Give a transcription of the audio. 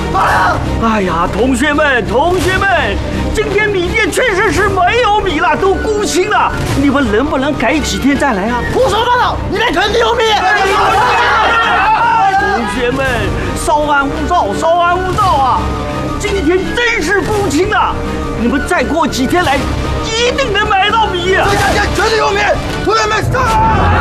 哎呀，同学们，今天米店确实是没有米了，都沽清了。你们能不能改几天再来啊？ 胡说八道！你那肯定有米。 同学们，稍安勿躁啊！今天真是沽清了，你们再过几天来，一定能买到米。 这家店绝对有米，同学们上！